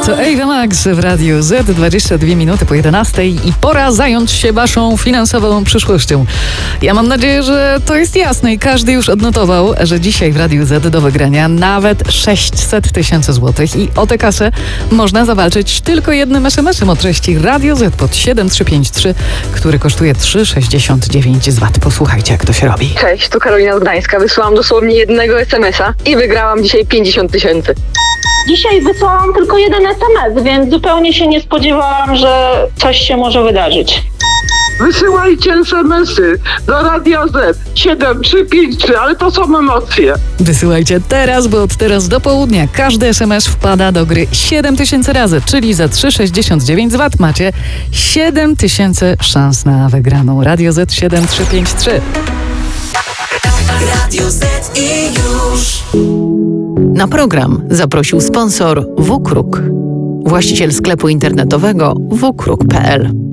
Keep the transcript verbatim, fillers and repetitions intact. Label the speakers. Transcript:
Speaker 1: To Ava Max w Radiu Z, dwadzieścia dwie minuty po jedenastej i pora zająć się waszą finansową przyszłością. Ja mam nadzieję, że to jest jasne i każdy już odnotował, że dzisiaj w Radiu Z do wygrania nawet sześćset tysięcy złotych i o tę kasę można zawalczyć tylko jednym es em esem o treści Radio Z pod siedem trzy pięć trzy, który kosztuje trzy sześćdziesiąt dziewięć złotych. Posłuchajcie, jak to się robi.
Speaker 2: Cześć, tu Karolina z Gdańska. Wysłałam dosłownie jednego es em esa i wygrałam dzisiaj pięćdziesiąt tysięcy.
Speaker 3: Dzisiaj wysłałam tylko jeden es em es, więc zupełnie się nie spodziewałam, że coś się może wydarzyć.
Speaker 4: Wysyłajcie es em esy do Radia Z siedem trzy pięć trzy, ale to są emocje.
Speaker 1: Wysyłajcie teraz, bo od teraz do południa każdy es em es wpada do gry siedem tysięcy razy, czyli za trzy sześćdziesiąt dziewięć złotych macie siedem tysięcy szans na wygraną. Radio Z siedem trzy pięć trzy.
Speaker 5: Radio Z i już.
Speaker 6: Na program zaprosił sponsor W Kruk, właściciel sklepu internetowego w kruk kropka p l.